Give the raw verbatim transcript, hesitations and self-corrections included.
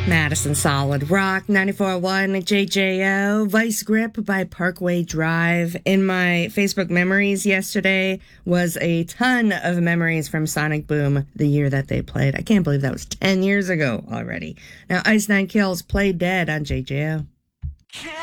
Madison Solid Rock, ninety-four point one J J O, Vice Grip by Parkway Drive. In my Facebook memories yesterday was a ton of memories from Sonic Boom, the year that they played. I can't believe that was ten years ago already. Now, Ice Nine Kills, Play Dead on J J O.